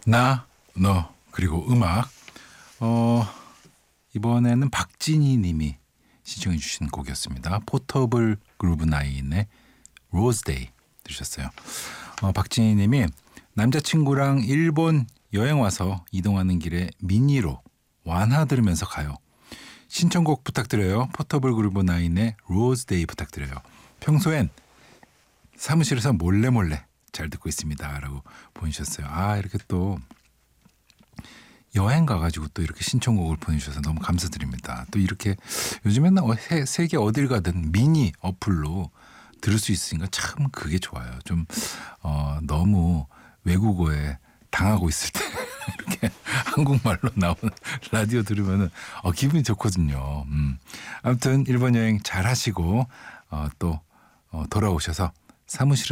나, 너, 그리고 음악. 이번에는 박진희 님이 신청해 주신 곡이었습니다. 포터블 그루브 나인의 로즈데이 들으셨어요. 박진희 님이 남자친구랑 일본 여행 와서 이동하는 길에 미니로 완화 들으면서 가요. 신청곡 부탁드려요. 포터블 그루브 나인의 로즈데이 부탁드려요. 평소엔 사무실에서 몰래 잘 듣고 있습니다. 라고 보내주셨어요. 이렇게 또 여행 가가지고 또 이렇게 신청곡을 보내주셔서 너무 감사드립니다. 또 이렇게 요즘에는 세계 어딜 가든 미니 어플로 들을 수 있으니까 참 그게 좋아요. 좀 너무 외국어에 당하고 있을 때 이렇게 한국말로 나오는 라디오 들으면은 기분이 좋거든요. 아무튼 일본 여행 잘 하시고 또 돌아오셔서 사무실에